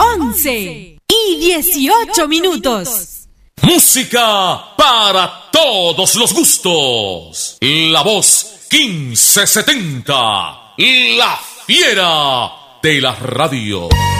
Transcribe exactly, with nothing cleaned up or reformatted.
once y dieciocho minutos. Música para todos los gustos. La voz quince setenta, la fiera de la radio.